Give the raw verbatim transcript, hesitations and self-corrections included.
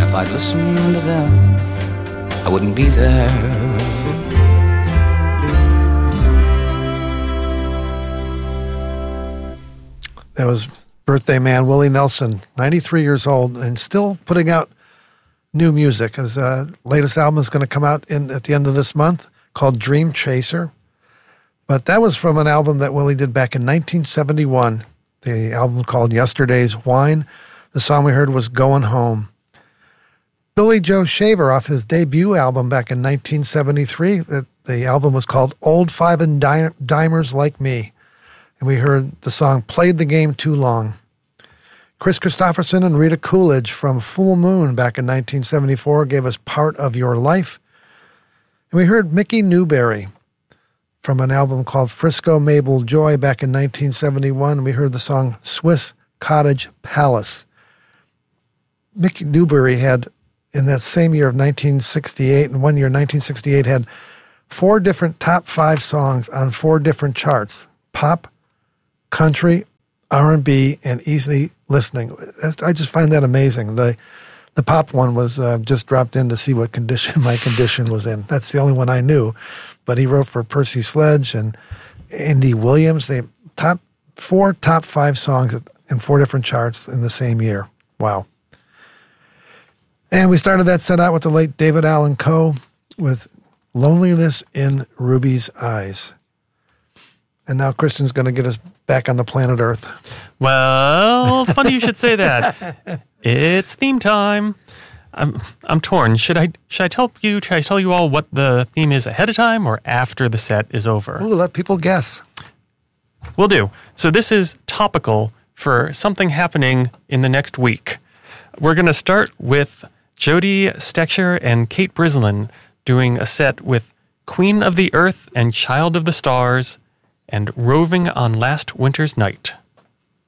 if I'd listened to them, I wouldn't be there. That was birthday man Willie Nelson, ninety-three years old, and still putting out new music. His uh, latest album is going to come out in at the end of this month, called Dream Chaser. But that was from an album that Willie did back in nineteen seventy-one, the album called Yesterday's Wine. The song we heard was Going Home. Billy Joe Shaver, off his debut album back in nineteen seventy-three, the, the album was called Old Five and Di- Dimers Like Me. And we heard the song Played the Game Too Long. Chris Christopherson and Rita Coolidge from Full Moon back in nineteen seventy-four gave us Part of Your Life. And we heard Mickey Newberry from an album called Frisco Mabel Joy back in nineteen seventy-one. We heard the song Swiss Cottage Palace. Mickey Newberry had, in that same year of nineteen sixty-eight, and one year, nineteen sixty-eight, had four different top five songs on four different charts: pop, country, R and B, and easy listening. I just find that amazing. The the pop one was uh, just dropped in to see what condition my condition was in. That's the only one I knew. But he wrote for Percy Sledge and Andy Williams. They top four top five songs in four different charts in the same year. Wow. And we started that set out with the late David Allan Coe with Loneliness in Ruby's Eyes. And now Kristen's going to get us back on the planet Earth. Well, funny you should say that. It's theme time. I'm I'm torn. Should I should I tell you should I tell you all what the theme is ahead of time or after the set is over? Ooh, let people guess. Will do. So this is topical for something happening in the next week. We're going to start with Jody Stecher and Kate Brislin doing a set with Queen of the Earth and Child of the Stars and Roving on Last Winter's Night.